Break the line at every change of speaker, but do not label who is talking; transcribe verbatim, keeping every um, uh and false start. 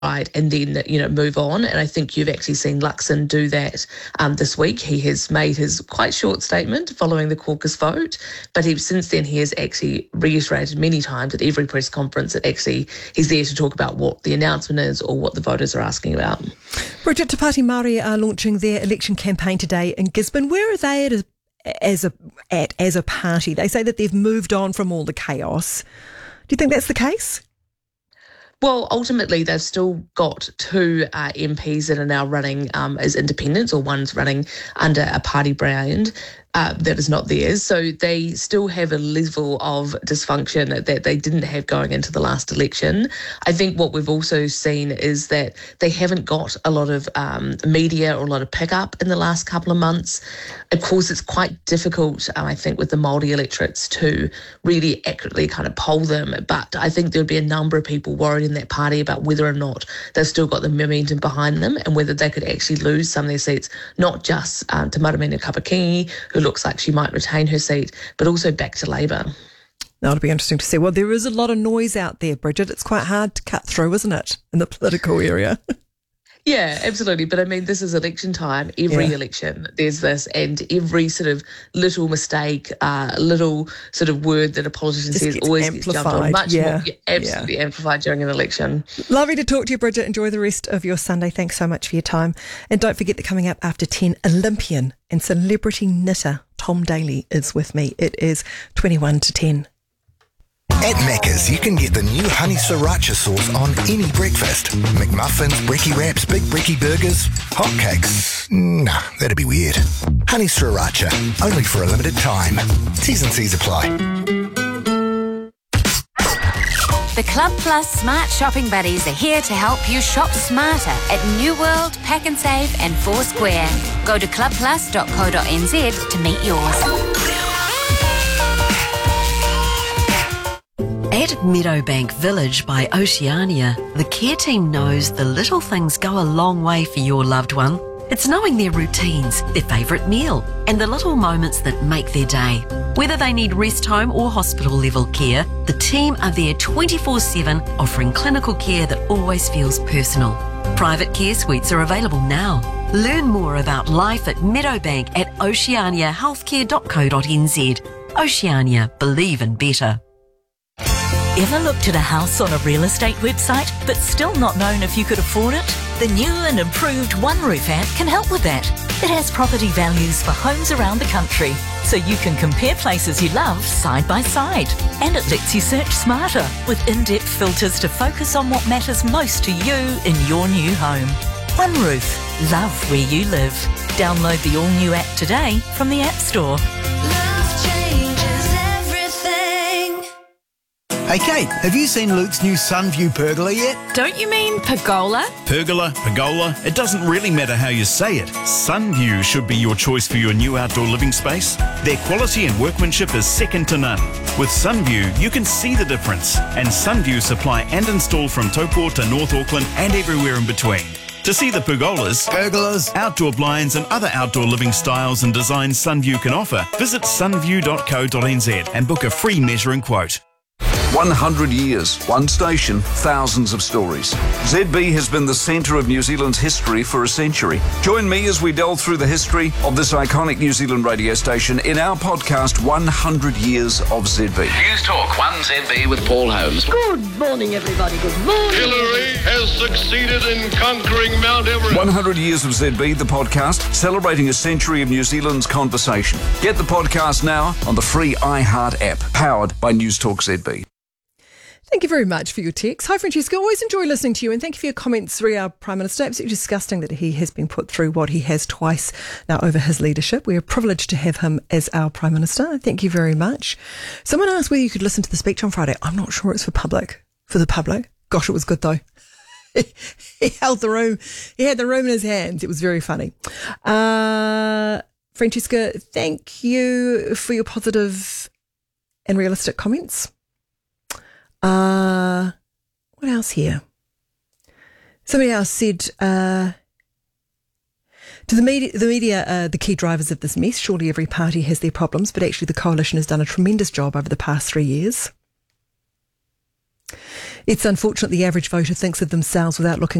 right, and then, you know, move on. And I think you've actually seen Luxon do that um, this week. He has made his quite short statement following the caucus vote, but he, since then he has actually reiterated many times at every press conference that actually he's there to talk about what the announcement is or what the voters are asking about.
Bridget, Te Pāti Māori are launching their election campaign today in Gisborne. Where are they at a, as a, at as a party? They say that they've moved on from all the chaos. Do you think that's the case?
Well, ultimately, they've still got two uh, M Ps that are now running um, as independents, or one's running under a party brand uh, that is not theirs. So they still have a level of dysfunction that they didn't have going into the last election. I think what we've also seen is that they haven't got a lot of um, media or a lot of pickup in the last couple of months. Of course, it's quite difficult, um, I think, with the Māori electorates to really accurately kind of poll them. But I think there'll be a number of people worried in that party about whether or not they've still got the momentum behind them and whether they could actually lose some of their seats, not just um, to Maramina Kapakini, who looks like she might retain her seat, but also back to Labour.
That'll be interesting to see. Well, there is a lot of noise out there, Bridget. It's quite hard to cut through, isn't it, in the political area?
Yeah, absolutely. But I mean, this is election time. Every
Yeah.
election, there's this, and every sort of little mistake, uh, little sort of word that a politician
Just
says
gets
always gets jumped on.
amplified,
Much
yeah.
more, yeah, absolutely amplified during an election.
Lovely to talk to you, Bridget. Enjoy the rest of your Sunday. Thanks so much for your time. And don't forget that coming up after ten, Olympian and celebrity knitter Tom Daly is with me. It is twenty-one to ten.
At Macca's, you can get the new honey sriracha sauce on any breakfast. McMuffins, brekkie wraps, big brekkie burgers, hotcakes. Nah, that'd be weird. Honey sriracha, only for a limited time. T's and C's apply.
The Club Plus Smart Shopping Buddies are here to help you shop smarter at New World, Pack and Save and Foursquare. Go to club plus dot co dot n z to meet yours.
At Meadowbank Village by Oceania, the care team knows the little things go a long way for your loved one. It's knowing their routines, their favourite meal, and the little moments that make their day. Whether they need rest home or hospital level care, the team are there twenty-four seven, offering clinical care that always feels personal. Private care suites are available now. Learn more about life at Meadowbank at oceania healthcare dot co dot n z. Oceania, believe in better.
Ever looked at a house on a real estate website but still not known if you could afford it? The new and improved OneRoof app can help with that. It has property values for homes around the country, so you can compare places you love side by side. And it lets you search smarter with in-depth filters to focus on what matters most to you in your new home. OneRoof, love where you live. Download the all-new app today from the App Store.
Hey Kate, have you seen Luke's new Sunview pergola yet?
Don't you mean pergola?
Pergola, pergola, it doesn't really matter how you say it. Sunview should be your choice for your new outdoor living space. Their quality and workmanship is second to none. With Sunview, you can see the difference. And Sunview supply and install from Taupo to North Auckland and everywhere in between. To see the pergolas,
Pergolas,
outdoor blinds and other outdoor living styles and designs Sunview can offer, visit sunview dot co dot n z and book a free measuring quote.
one hundred years, one station, thousands of stories. Z B has been the centre of New Zealand's history for a century. Join me as we delve through the history of this iconic New Zealand radio station in our podcast, one hundred years of Z B.
News Talk one Z B with Paul Holmes.
Good morning, everybody. Good morning.
Hillary has succeeded in conquering Mount Everest.
one hundred years of Z B, the podcast, celebrating a century of New Zealand's conversation. Get the podcast now on the free iHeart app, powered by News Talk Z B.
Thank you very much for your text. Hi, Francesca. Always enjoy listening to you, and thank you for your comments through our Prime Minister. Absolutely disgusting that he has been put through what he has twice now over his leadership. We are privileged to have him as our Prime Minister. Thank you very much. Someone asked whether you could listen to the speech on Friday. I'm not sure it's for public. For the public. Gosh, it was good though. He held the room. He had the room in his hands. It was very funny. Uh, Francesca, thank you for your positive and realistic comments. Uh, what else here? Somebody else said, uh, to the media, the media are the key drivers of this mess. Surely every party has their problems, but actually the coalition has done a tremendous job over the past three years. It's unfortunate the average voter thinks of themselves without looking